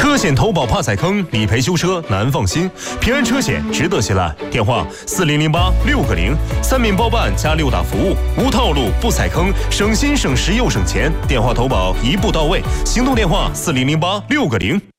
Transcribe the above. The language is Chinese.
车险投保怕踩坑，理赔修车难放心。平安车险值得信赖。电话4008-6个0，三免包办加6大服务，无套路不踩坑，省心省时又省钱。电话投保一步到位，行动电话4008-6个0。